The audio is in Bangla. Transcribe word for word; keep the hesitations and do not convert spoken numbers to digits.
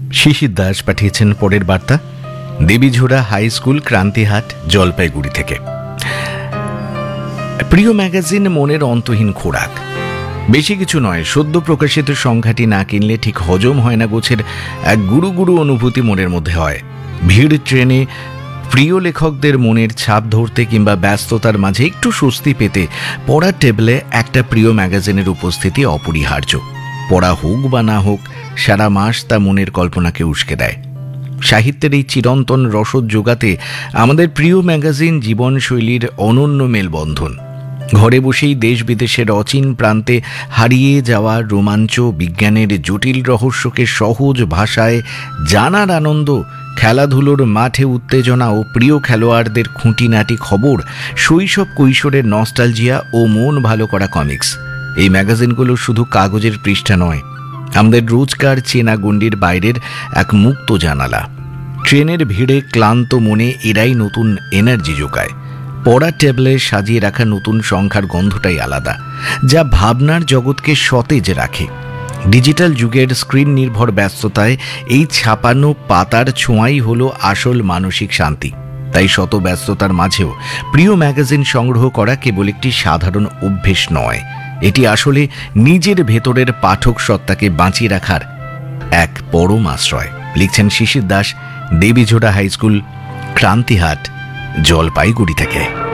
শিশির দাস পাঠিয়েছেন পরের বার্তা, দেবীঝোড়া হাই স্কুল, ক্রান্তিহাট, জলপাইগুড়ি থেকে। প্রিয় ম্যাগাজিন মনের অন্তহীন খোরাক। বেশি কিছু নয়, সদ্য প্রকাশিত সংখ্যাটি না কিনলে ঠিক হজম হয় না গোছের এক গুরু গুরু অনুভূতি মনের মধ্যে হয়। ভিড় ট্রেনে প্রিয় লেখকদের মনের ছাপ ধরতে কিংবা ব্যস্ততার মাঝে একটু স্বস্তি পেতে পড়ার টেবিলে একটা প্রিয় ম্যাগাজিনের উপস্থিতি অপরিহার্য। পড়া হোক বা না হোক, সারা মাস তা মনের কল্পনাকে উস্কে দেয়। সাহিত্যের এই চিরন্তন রসদ জোগাতে আমাদের প্রিয় ম্যাগাজিন জীবনশৈলীর অনন্য মেলবন্ধন। ঘরে বসেই দেশ বিদেশের অচিন প্রান্তে হারিয়ে যাওয়া রোমাঞ্চ, বিজ্ঞানের জটিল রহস্যকে সহজ ভাষায় জানার আনন্দ, খেলাধুলোর মাঠে উত্তেজনা ও প্রিয় খেলোয়াড়দের খুঁটিনাটি খবর, শৈশব কৈশোরের নস্টালজিয়া ও মন ভালো করা কমিক্স। এই ম্যাগাজিনগুলো শুধু কাগজের পৃষ্ঠা নয়, আমাদের রোজকার চেনা গণ্ডির বাইরের এক মুক্ত জানালা। ট্রেনের ভিড়ে ক্লান্ত মনে এরাই নতুন এনার্জি যোগায়। পড়ার টেবিলে সাজিয়ে রাখা নতুন সংখ্যার গন্ধটাই আলাদা, যা ভাবনার জগৎকে সতেজ রাখে। ডিজিটাল যুগের স্ক্রিন নির্ভর ব্যস্ততায় এই ছাপানো পাতার ছোঁয়াই হলো আসল মানসিক শান্তি। তাই শত ব্যস্ততার মাঝেও প্রিয় ম্যাগাজিন সংগ্রহ করা কেবল একটি সাধারণ অভ্যেস নয়, এটি আসলে নিজের ভেতরের পাঠক সত্তাকে বাঁচিয়ে রাখার এক পরম আশ্রয়। লিখছেন শিশির দাস, দেবীঝোড়া হাই স্কুল, ক্রান্তিহাট, জলপাইগুড়ি থেকে।